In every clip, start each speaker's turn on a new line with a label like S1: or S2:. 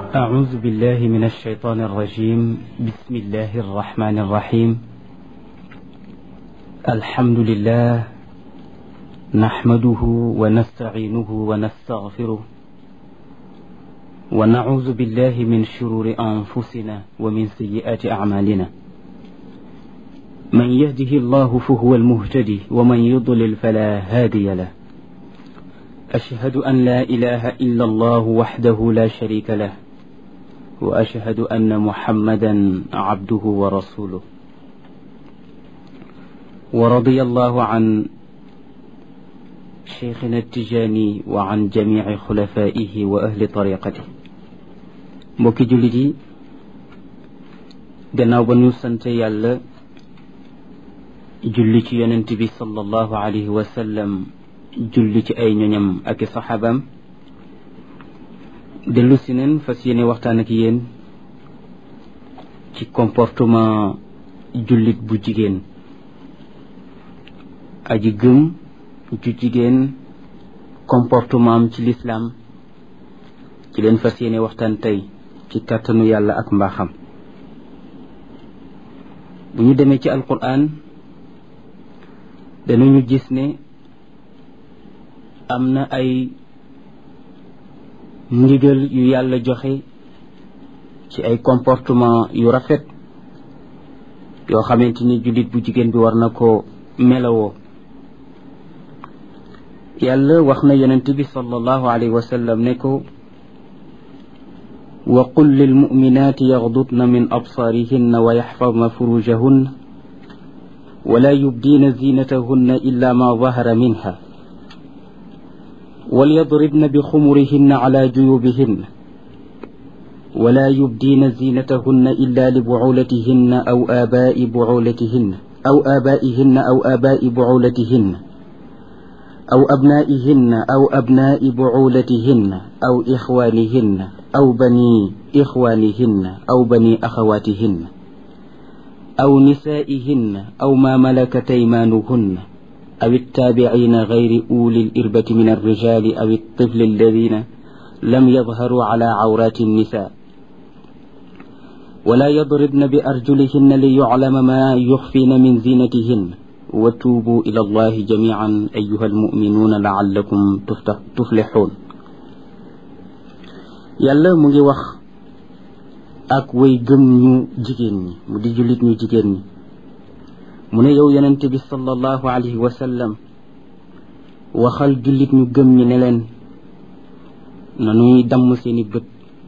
S1: أعوذ بالله من الشيطان الرجيم. بسم الله الرحمن الرحيم. الحمد لله نحمده ونستعينه ونستغفره ونعوذ بالله من شرور أنفسنا ومن سيئات أعمالنا. من يهده الله فهو المهتدي ومن يضلل فلا هادي له. أشهد أن لا إله إلا الله وحده لا شريك له وأشهد أن محمدا عبده ورسوله. ورضي الله عن شيخنا التجاني وعن جميع خلفائه وأهل طريقته. mbokki jullit yi gannaaw ba ñu sant yàlla julli ci yonent bi sallallahu alayhi wa sallam, julli ci ay ñoñam ak i saxaabam, dellu si neen fas yéene waxtaan ak yéen ci comportement jullit bu jigéen, aji gëm ju jigéen comportement am ci lislaam. ci leen fas yéene waxtaan tey ci kàttanu yàlla ak mbaaxam. bu ñu demee ci alquran danañu gis ne am na ay ndigal yu yàlla joxe ci ay comportement yu rafet yoo xamante ni jullit bu jigéen bi war na ko melawoo. yàlla wax na yonent bi sallallahu alayhi wa sallam ne ko wa qul lil mu'minati yaghdudna min absarihinna wa yaxfadna furujahunna wala yubdina zinatahunna illa ma zahara minha وليضربن بخمرهن على جيوبهن ولا يبدين زينتهن إلا لبعولتهن أو آباء بعولتهن أو آبائهن أو آباء بعولتهن أو أبنائهن أو أبناء بعولتهن أو إخوانهن أو بني إخوانهن أو بني أخواتهن أو نسائهن أو ما ملكت أيمانهن أو التابعين غير أولي الإربة من الرجال أو الطفل الذين لم يظهروا على عورات النساء ولا يضربن بأرجلهن ليعلم ما يخفين من زينتهن وتوبوا إلى الله جميعا أيها المؤمنون لعلكم تفلحون. yàlla mu ngi wax ak way gëm ñu jigéen ñi, mu di jullit ñu jigéen ñi. mu ne yow yonent bi sallallahu alayhi wa sallam, waxal jullit ñu gëm ñi ne leen nañuy damm seeni bët,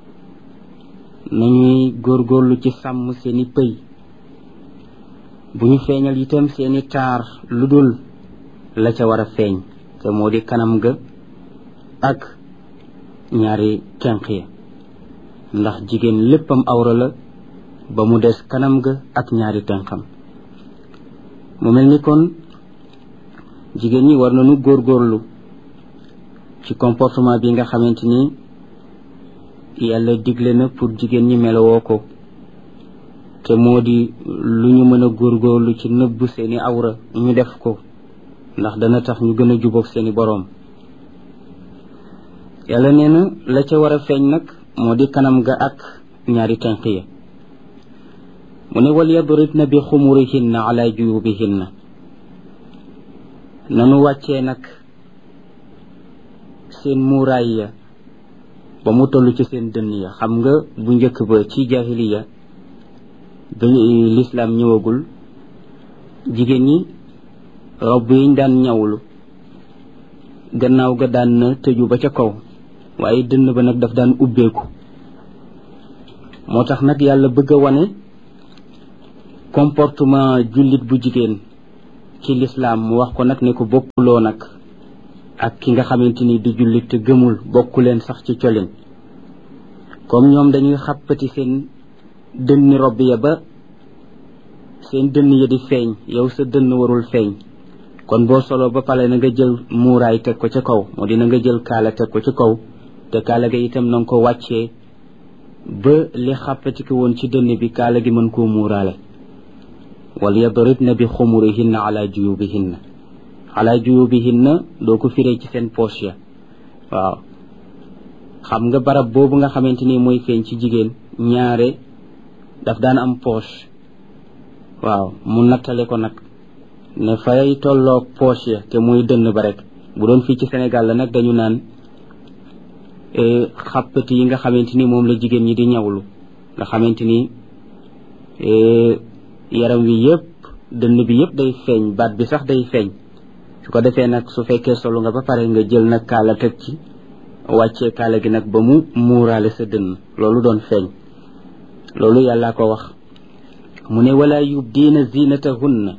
S1: nañuy góorgóorlu ci sàmm seeni pëy, bu ñu feeñal itam seeni taar lu dul la ca war a feeñ te moo di kanam ga ak ñaari tenq ya, ndax jigéen léppam awra la ba mu des kanam ga ak ñaari tenqam. mu mel ni kon jigéen ñi war nañu góorgóorlu ci comportement bi nga xamante ni yàlla digle na pour jigéen ñi melowoo ko, te moo di lu ñu mën a góorgóorlu ci nëbb seeni awra ñu def ko, ndax dana tax ñu gën a jubóog seeni boroom. yàlla nee na la ca war a feeñ nag moo di kanam ga ak ñaari tenq ya. mu ne wal yadribna bi xumurihinna ala juyubihinna, nanu wàccee nag seen muuraay ya ba mu toll ci seen dënn ya. xam nga bu njëkk ba ci jahiliya ba lislaam ñëwagul, jigéen ñi robb yiñ daan ñawlu gannaaw ga daan na tëju ba ca kaw, waaye dënn ba nag daf daan ubbeeku. moo tax nag yàlla bëgg a wane comportement jullit bu jigéen ci lislaam. mu wax ko nag ne ko bokkuloo nag ak ki nga xamante ni di jullit te gëmul, bokku leen sax ci colin. comme ñoom dañuy xàppati seen dënni robb ya ba seen dënn ya di feeñ, yow sa dënn warul feeñ. kon boo solo ba pare na nga jël muuraay teg ko ca kaw, moo di na nga jël kaala teg ko ca kaw, te kaala ga itam na nga ko wàccee ba li xàppati ko woon ci dënn bi kaala gi mën koo muuraale. wal yadribna bi xumurihinna ala juyubihinna. ala juyubihinna doo ko firee ci seen poche ya, waaw xam nga barab boobu nga xamante ni mooy feeñ ci jigéen ñaare daf daan am poche waaw mu nattale ko nag ne fay tolloog poche ya te muy dënn ba rek bu doon fii ci Sénégal la nag dañu naan xàppati yi nga xamante ni moom la jigéen ñi di ñawlu nga xamante ni yaram wi yëpp dënn bi yëpp day feeñ baat bi sax day feeñ su ko defee nag su fekkee solu nga ba pare nga jël nag kaala teg ci wàccee kaala gi nag ba mu muuraale sa dënn loolu doon feeñ loolu yàllaa ko wax mu ne wala yubdiina zinatahunna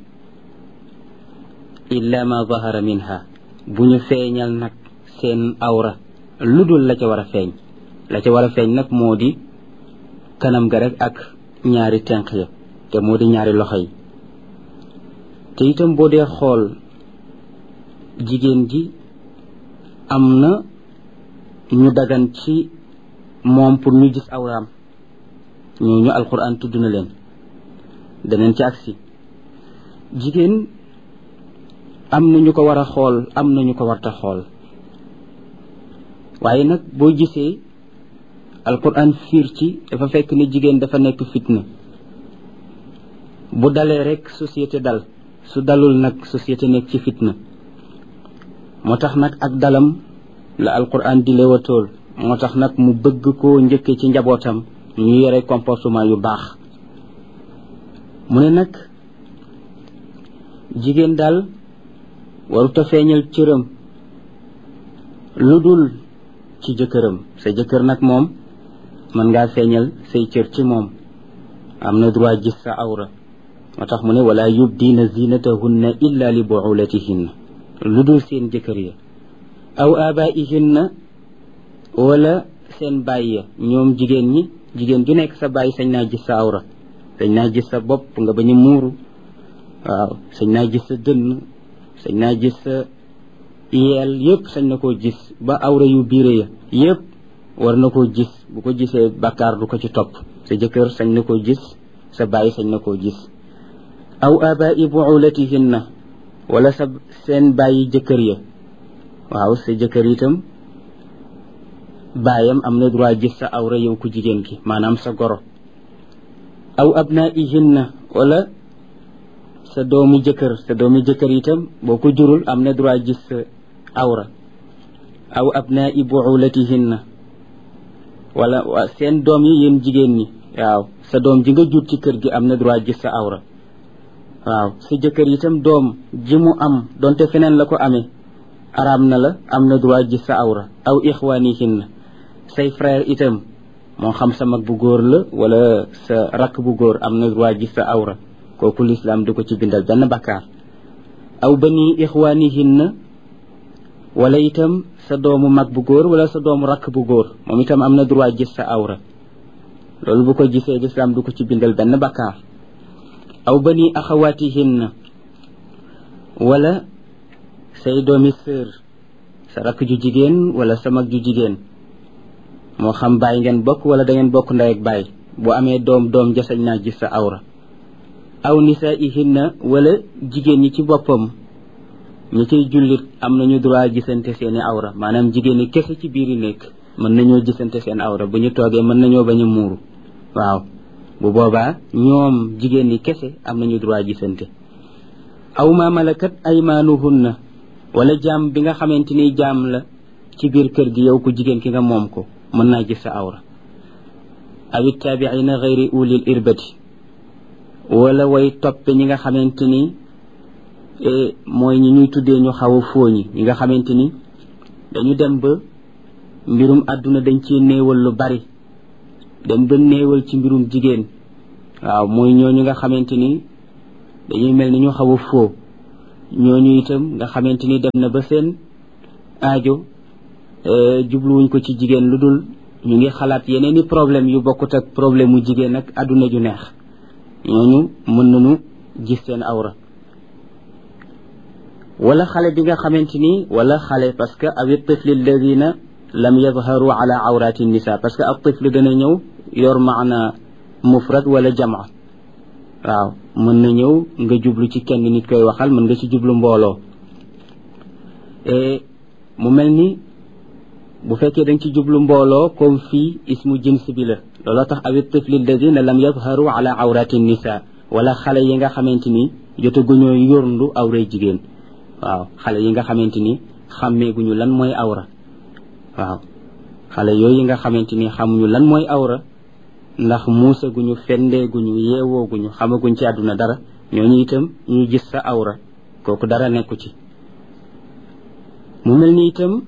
S1: illa ma zahara minha bu ñu feeñal nag seen awra lu dul la ca war a feeñ la ca war a feeñ nag moo di kanam ga rek ak ñaari tenq ya te moo di ñaari loxo yi te itam boo dee xool jigéen ji am na ñu dagan ci moom pour ñu gis awraam ñooñu alquran tudd na leen daneen ci agsi jigéen am na ñu ko war a xool am na ñu ko warta xool waaye nag boo gisee alquran fiir ci dafa fekk ne jigéen dafa nekk fitna bu dalee rek société dal su dalul nag société nekk ci fitna moo tax nag ak dalam la alquran di leewatool moo tax nag mu bëgg koo njëkke ci njabootam ñu yore comportement yu baax mu ne nag jigéen daal waruta feeñal cëram lu dul ci jëkkëram sa jëkkër nag moom mën ngaa feeñal say cër ci moom am na droit gis sa awra moo tax mu ne wala yubdiina zinatahunna illa li buulatihinna lu dul seen jëkkër ya aw abaihinna wala seen baay ya ñoom jigéen ñi jigéen ju nekk sa baay sañ naa gis sa awra sañ naa gis sa bopp nga bañ a muuru waaw sañ naa gis sa dënn sañ naa gis sa yeel yëpp sañ na koo gis ba awra yu biire ya yëpp war na koo gis bu ko gisee bàkkaar du ko ci topp sa jëkkër sañ na koo gis sa baay sañ na koo gis aw abai buulatihinna wala sa seen bàyyi jëkkër ya waaw sa jëkkër itam baayam am na droit gis sa awra yow ku jigéen ki maanaam sa goro aw abnaihinna wala sa doomi jëkkër itam boo ko jurul am na droit gis sa awra aw abnai buulatihinna wala seen doom yi yéen jigéen ñi waaw sa doom ji nga jur ci kër gi am na droit gis sa awra waaw sa jëkkër itam doom ji mu am donte feneen la ko amee araam na la am na droit gis sa awra aw ixwaanihinna say frère itam moo xam sa mag bu góor la wala sa rakk bu góor am na droit gis sa awra kooku lislaam du ko ci bindal benn bakkaar aw bani ixwaanihinna wala itam sa doomu mag bu góor wala sa doomu rakk bu góor moom itam am na droit gis sa awra loolu bu ko gisee lislaam du ko ci bindal benn bakkaar aw bani axawaatihinna wala say doomi sœur sa rakk ju jigéen wala sa mag ju jigéen moo xam baay ngeen bokk wala da ngeen bokk ndey ak baay bu amee doom jasañ naa gis sa awra aw nisaihinna wala jigéen ñi ci boppam ñi ciy jullit am nañu droit gisante seeni awra maanaam jigéen ñi kese ci biiri nekk mën nañoo gisante seen awra bu ñu toogee mën nañoo bañ a muuru waaw bu boobaa ñoom jigéen ñi kese am nañu droit gisante aw ma malakat aymaanuhunna wala jaam bi nga xamante ni jaam la ci biir kër gi yow ku jigéen ki nga moom ko mën naa gis sa awra aw ittaabiina gayri ulil irbati wala way toppe ñi nga xamante ni mooy ñi ñuy tuddee ñu xaw a fooñi ñi nga xamante ni dañu dem ba mbirum àdduna dañ ci néewal lu bari dem ba néewal ci mbirum jigéen waaw mooy ñooñu nga xamante ni dañuy mel ni ñu xaw a foo ñooñu itam nga xamante ni dem na ba seen aajo jubluwuñ ko ci jigéen lu dul ñu ngi xalaat yeneen i problème yu bokkut ak problème mu jigéen ak àdduna ju neex ñooñu mën nañu gis seen awra wala xale bi nga xamante ni wala xale parce que awi tifli alladina lam yadharu ala awrati nisa parce que ab tifli dana ñëw yor maana mufrad wala jamaa waaw mën na ñëw nga jublu ci kenn nit koy waxal mën nga ci jublu mbooloo mu mel ni bu fekkee dañ ci jublu mbooloo comme fii ismu jins bi la looloo tax awit tifli alladina lam yadharu ala awrati nisa wala xale yi nga xamante ni jotaguñoo yorndu awray jigéen waaw xale yi nga xamante ni xàmmeeguñu lan mooy awra waaw xale yooyu nga xamante ni xamuñu lan mooy awra ndax muusaguñu fendeeguñu yeewooguñu xamaguñ ci àdduna dara ñooñu itam ñuy gis sa awra kooku dara nekku ci mu mel ni itam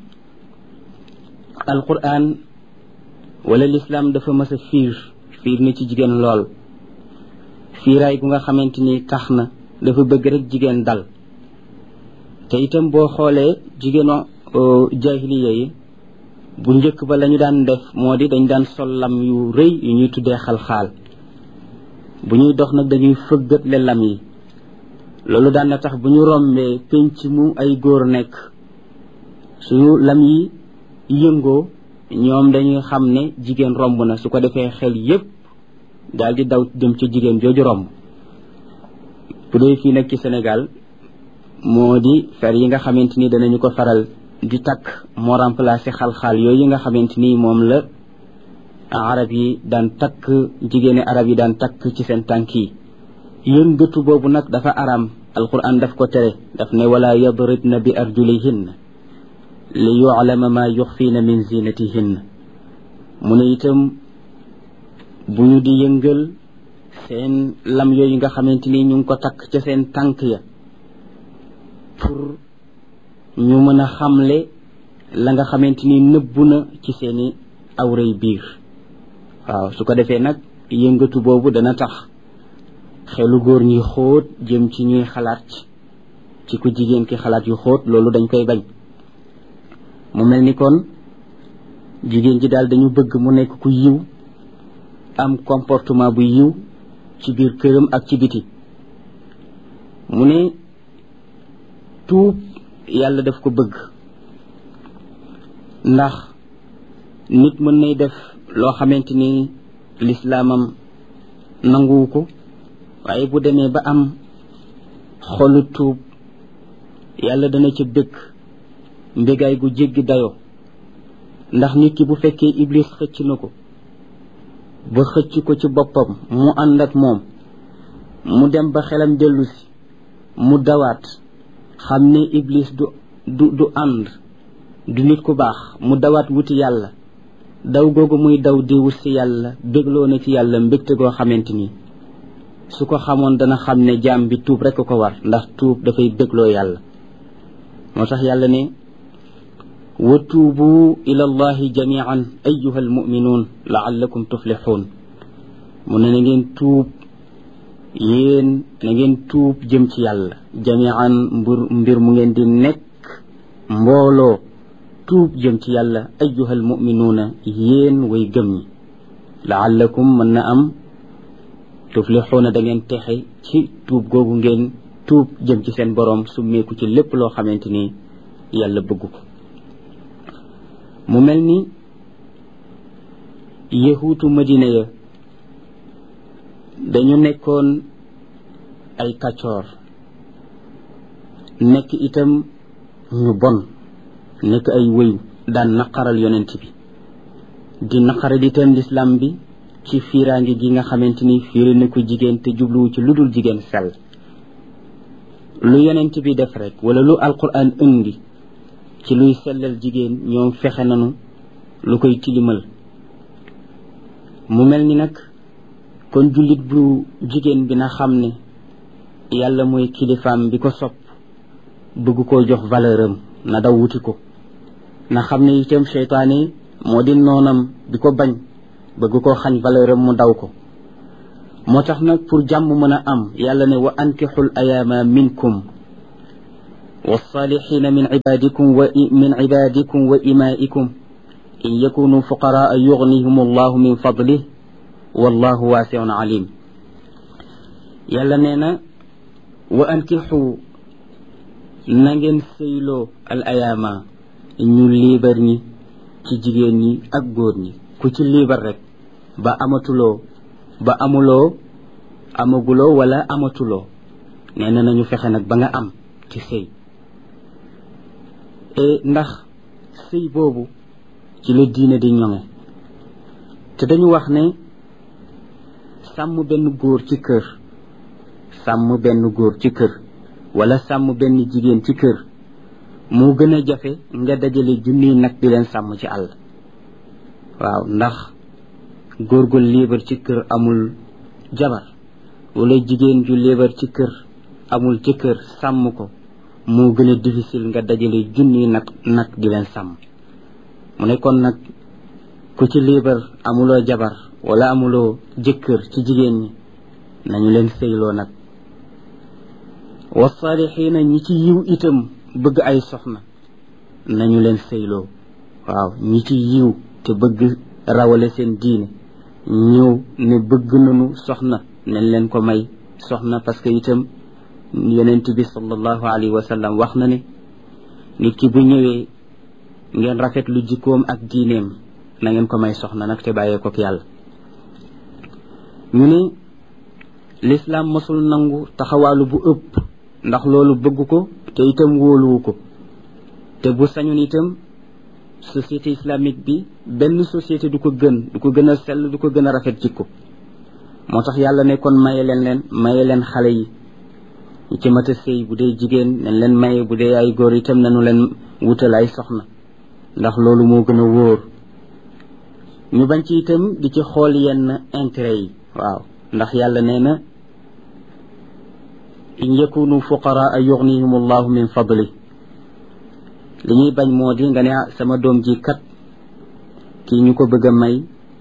S1: alquran wala lislaam dafa mas a fiir na ci jigéen lool fiiraay gu nga xamante ni tax na dafa bëgg rek jigéen dal te itam boo xoolee jigéenu jahiliya yi bu njëkk ba lañu daan def moo di dañ daan sol lam yu rëy yu ñuy tuddee xalxaal bu ñuy dox nag dañuy fëggatle lam yi loolu daan na tax bu ñu rombee penc mu ay góor nekk su lam yi yëngoo ñoom dañuy xam ne jigéen romb na su ko defee xel yépp daal di daw dem ci jigéen jooju romb bu dee fii nag ci Sénégal moo di fer yi nga xamante ni danañu ko faral di takk moo remplacé xal-xaal yooyu nga xamante ni moom la arab yi daan takk jigéeni arab yi daan takk ci seen tànk yi yëngatu boobu nag dafa araam alquran daf ko tere daf ne wala yadribna bi arjulihinna li yu'lama ma yuxfiina min zinatihinna mu ne itam bu ñu di yëngal seen lam yooyu nga xamante ni ñu ngi ko takk ca seen tànk ya pour ñu mën a xamle la nga xamante ni nëbbu na ci seeni awray biir waaw su ko defee nag yëngatu boobu dana tax xelu góor ñi xóot jëm ci ñuy xalaat ci ku jigéen ki xalaat yu xóot loolu dañ koy bañ mu mel ni kon jigéen ji daal dañu bëgg mu nekk ku yiw am comportement bu yiw ci biir këram ak ci biti mu ne tuub yàlla daf ko bëgg ndax nit mën nay def loo xamante ni lislaamam nanguwu ko waaye bu demee ba am xolu tuub yàlla dana ca bëgg mbégaay gu jéggi dayoo ndax nit ki bu fekkee iblis xëcc na ko ba xëcc ko ci boppam mu ànd ak moom mu dem ba xelam dellu si mu dawaat xam ne iblis du ànd du nit ku baax mu dawaat wuti yàlla daw googu muy daw di wut si yàlla bégloo na ci yàlla mbégte goo xamante ni su ko xamoon dana xam ne jaam bi tuub rekk ko war ndax tuub dafay bégloo yàlla moo tax yàlla ne wa tuubu ila allahi jamian ayuha almuminuun laallakum tuflixuun mu ne na ngeen tuub yéen na ngeen tuub jëm ci yàlla jamian mbir mu ngeen di nekk mbooloo tuub jëm ci yàlla ayuha almuminuuna yéen way gëm ñi laallakum mën na am tuflixuuna da ngeen texe ci tuub googu ngeen tuub jëm ci seen boroom summeeku ci lépp loo xamante ni yàlla bëgg ko mu mel ni yahuutu madina ya dañu nekkoon ay kàccoor nekk itam ñu bon nekk ay wëyu daan naqaral yonent bi di naqaral itam lislaam bi ci fiiraange gi nga xamante ni fiiri na ko jigéen te jubluwu ci lu dul jigéen sell lu yonent bi def rek wala lu alquran indi ci luy sellal jigéen ñoom fexe nanu lu koy tilimal mu mel ni nag kon jullit bu jigéen bi na xam ne yàlla mooy kilifaam bi ko sopp bëgg koo jox valeur am na daw wuti ko na xam ne itam seytaane moo di noonam bi ko bañ bëgg koo xañ valeur am mu daw ko moo tax nag pour jàmm mën a am yàlla ne wa ankixul ayaama minkum والصالحين من عبادكم وإمائكم إن يكونوا فقراء يغنيهم الله من فضله والله واسع عليم يلا نينا وأنكحوا نغن سيلو الأيام ñu liibar ñi ci jigéen ñi ak góor ñi ku ci liibar rek ba amatuloo ba amuloo amaguloo wala amatuloo nee na nañu fexe nag ba nga am ci sëy ndax sëy boobu ci la diine di ñoŋe te dañu wax ne sàmm benn góor ci kër wala sàmm benn jigéen ci kër moo gën a jafe nga dajale junniy nag di leen sàmm ci àll waaw ndax góor gu liibar ci kër amul jabar wala jigéen ju liibar ci kër amul jëkkër sàmm ko moo gën a difficile nga dajale junniy nag di leen sàmm mu ne kon nag ku ci liibar amuloo jabar wala amuloo jëkkër ci jigéen ñi nañu leen sëyloo nag wasaalixiina ñi ci yiw itam bëgg ay soxna nañu leen sëyloo waaw ñi ci yiw te bëgg rawale seen diine ñëw ne bëgg nañu soxna nañ leen ko may soxna parce que itam yonent bi sallallahu alayhi wa sallam wax na ne nit ki bu ñëwee ngeen rafet lu jikkoom ak diineem na ngeen ko may soxna nag te bàyyee ko yàlla ñu ne l'islam mosul nangu taxawaalu bu ëpp ndax loolu bëgg ko te itam wóoluwu ko te bu sañoon itam société islamique bi benn société du ko gën a sell du ko gën a rafet jikko moo tax yàlla ne kon maye leen xale yi ñi ci mat a sëy bu dee jigéen nañ leen maye bu dee ay góor itam nañu leen wutal ay soxna ndax loolu moo gën a wóor ñu bañ ci itam di ci xool yenn intérêt yi waaw ndax yàlla nee na in yakunu fuqaraa yughnihim allahu min fadli li ñuy bañ moo di nga ne sama doom ji kat kii ñu ko bëgg a may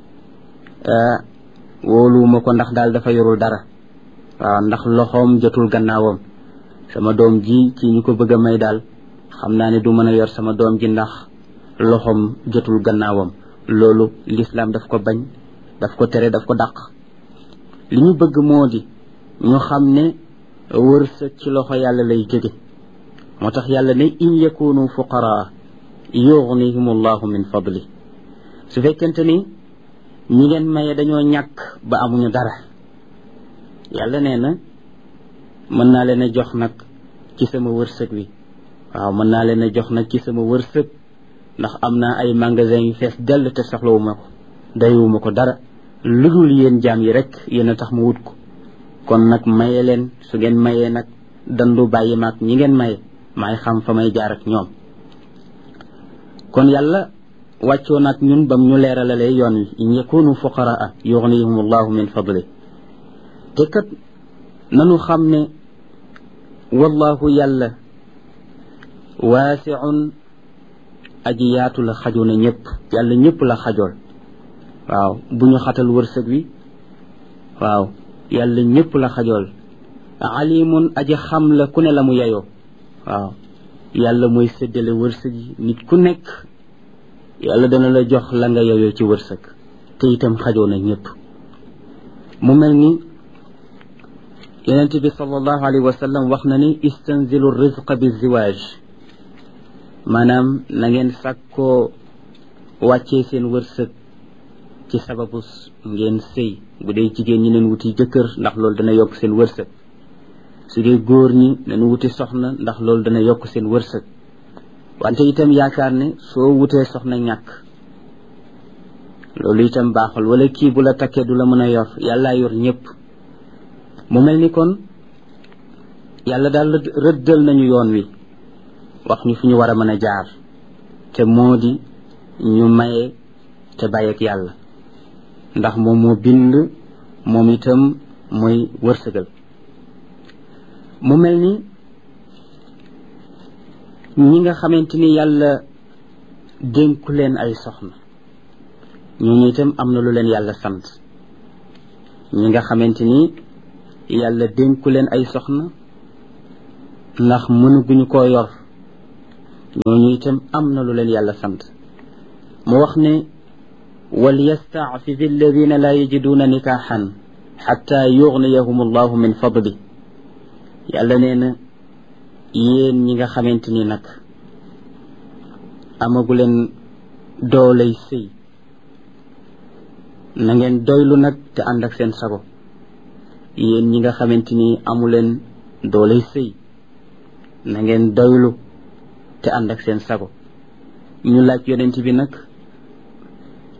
S1: wóoluwuma ko ndax daal dafa yorul dara waaw ndax loxoom jotul gannaawam sama doom ji kii ñu ko bëgg a may daal xam naa ne du mën a yor sama doom ji ndax loxoom jotul gannaawam loolu l'islam daf ko bañ daf ko tere daf ko dàq li ñu bëgg moo di ñu xam ne wërsëg ci loxo yàlla lay jóge moo tax yàlla ne in yakunu fuqaraa yughnihim allahu min fadli su fekkente ni ñi ngeen maye dañoo ñàkk ba amuñu dara yàlla nee na mën naa leen a jox nag ci sama wërsëg wi waaw mën naa leen a jox nag ci sama wërsëg ndax am naa ay magasin yu fees dell te soxlawuma ko dayuma ko dara lu dul yéen jaam yi rek yéen a tax ma wut ko kon nag maye leen su ngeen mayee nag dandu bàyyi maag ñi ngeen maye maay xam fa may jaar ak ñoom kon yàlla wàccoo nag ñun bam ñu leeralalee yoon wi in yakunu fuqaraa yughnihim allahu min fadli te kat nanu xam ne wallahu yàlla waasiun aji yaatu la xajoo na ñëpp yàlla ñëpp la xajool waaw bu ñu xatal wërsëg wi waaw yàlla ñëpp la xajool alimun aji xam la ku ne la mu yeyoo waaw yàlla mooy séddale wërsëg yi nit ku nekk yàlla dana la jox la nga yeyoo ci wërsëg te itam xajoo na ñëpp mu mel ni yonent bi sallallahu alayhi wa sallam wax na ni istanzilu rizqa bi ziwaaj maanaam na ngeen sàkkoo wàccee seen wërsëg ci sababu ngeen sëy bu dee jigéen ñi leen wuti jëkkër ndax loolu dana yokk seen wërsëg su dee góor ñi nañu wuti soxna ndax loolu dana yokk seen wërsëg wante itam yaakaar ne soo wutee soxna ñàkk loolu itam baaxul wala kii bu la takkee du la mën a yor yàllaa yor ñëpp mu mel ni kon yàlla daal rëddal nañu yoon wi wax ñu fi ñu war a mën a jaar te moo di ñu maye te bàyyeek yàlla ndax moom moo bind moom itam mooy wërsëgal mu mel ni ñi nga xamante ni yàlla dénku leen ay soxna ñooñu itam am na lu leen yàlla sant ñi nga xamante ni yàlla dénku leen ay soxna ndax mënuguñu koo yor ñooñu itam am na lu leen yàlla sant mu wax ne wal yasta'fif alladina la yajiduna nikahan xatta yughniyahum allahu min fadli yàlla nee na yéen ñi nga xamante ni nag amagu leen dooley sëy na ngeen doylu nag te ànd ak seen sago yéen ñi nga xamante ni amu leen dooley sëy na ngeen doylu te ànd ak seen sago ñu laaj yonent bi nag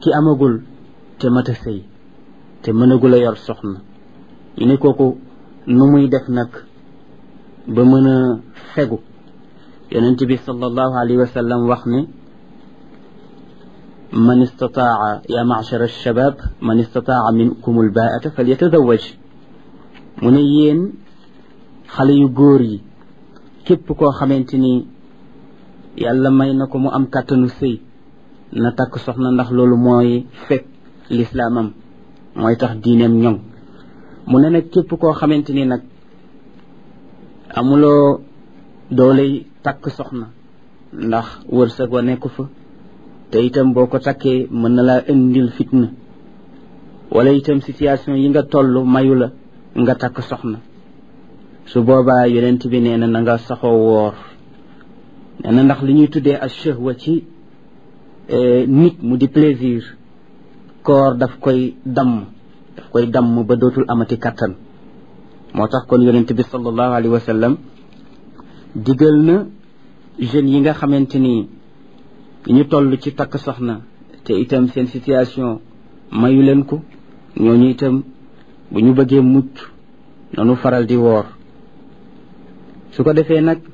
S1: ki amagul te mata sëy te mënagul a yor soxna ñu ne kooku nu muy def nag ba mën a fegu yonent bi sallallahu alayhi wa sallam wax ne man istataa ya ma'shara alshabab man istataa minkum albaa'ata falyatazawwaj mu ne yéen xale yu góor yi képp koo xamante ni yàlla may na ko mu am kàttanu sëy na takk soxna ndax loolu mooy fekk lislaamam mooy tax diineem ñoŋ mu ne nag képp koo xamante ni nag amuloo dooley takk soxna ndax wërsëg wa nekku fa te itam boo ko takkee mën na laa indil fitna wala itam situation yi nga toll mayu la nga takk soxna su boobaa yonent bi nee na nga saxoo woor nee na ndax li ñuy tuddee ash-shahwa ci nit mu di plaisir koor daf koy damm ba dootul amati kattan moo tax kon yonent bi sallallahu alayhi wa sallam digal na jeunes yi nga xamante ni ñu toll ci takk soxna te itam seen situation mayu leen ko ñooñu itam bu ñu bëggee mucc nanu faral di woor su ko defee nag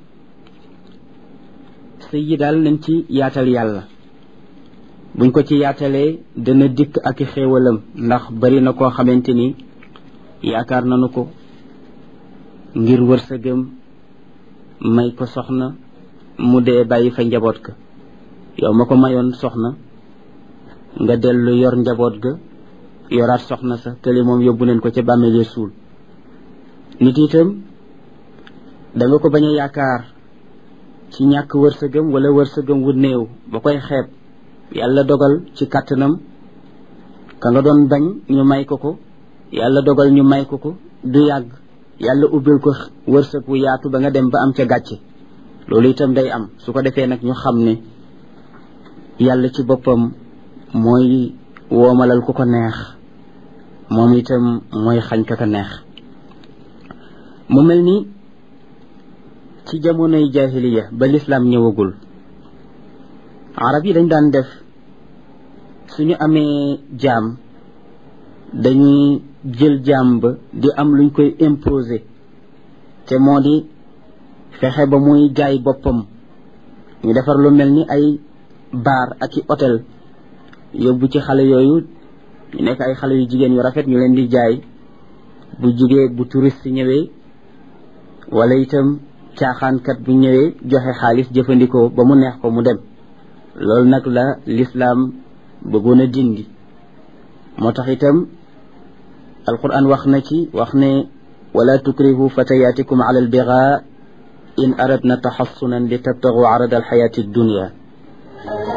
S1: sëy yi daal nañ ci yaatal yàlla buñ ko ci yaatalee dana dikk ak i xéewalam ndax bari na koo xamante ni yaakaar nanu ko ngir wërsëgam may ko soxna mu dee bàyyi fa njaboot ga yow ma ko mayoon soxna nga dellu yor njaboot ga yoraat soxna sa kële moom yóbbu leen ko ca bàmmeele suul nit itam da nga ko bañ a yaakaar ci ñàkk wërsëgam wala wërsëgam wu néew ba koy xeeb yàlla dogal ci kàttanam ka nga doon bañ ñu may ko yàlla dogal ñu may ko du yàgg yàlla ubbil ko wërsëg wu yaatu ba nga dem ba am ca gàcce loolu itam day am su ko defee nag ñu xam ne yàlla ci boppam mooy woomalal ku ko neex moom itam mooy xañ ka ko neex mu mel ni ci jamonoy jahiliya ba lislaam ñëwagul arab yi dañ daan def suñu amee jaam dañuy jël jaam ba di am luñ koy imposer te moo di fexe ba muy jaay boppam ñu defar lu mel ni ay bar ak i hôtel yóbbu ci xale yooyu ñu nekk ay xale yu jigéen yu rafet ñu leen di jaay bu touriste ñëwee wala itam caaxaankat bu ñëwee joxe xaalis jëfandikoo ba mu neex ko mu dem loolu nag la lislaam bëggoon a dindi moo tax itam alquran wax ne wala tukrihu fatayatikum ala albigha in aradna taxassunan li tabtagu arada alxayati dunya